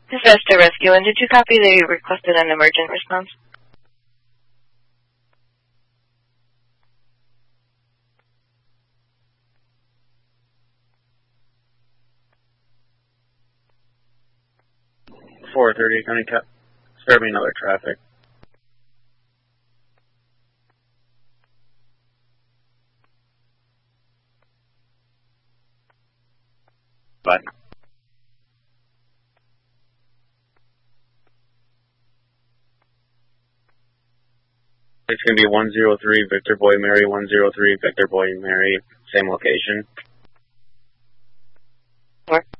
This is Vesta Rescue, and did you copy that you requested an emergent response? .430, County Cap. Spare me another traffic. Bye. It's going to be 103 Victor Boy Mary, 103 Victor Boy Mary, same location. Sure.